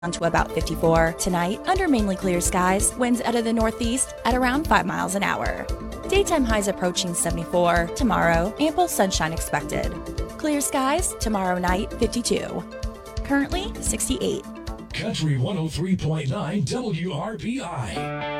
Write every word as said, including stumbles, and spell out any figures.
to about fifty-four. Tonight, under mainly clear skies, winds out of the northeast at around five miles an hour. Daytime highs approaching seventy-four. Tomorrow, ample sunshine expected. Clear skies, tomorrow night, fifty-two. Currently, sixty-eight. Country one oh three point nine W R B I.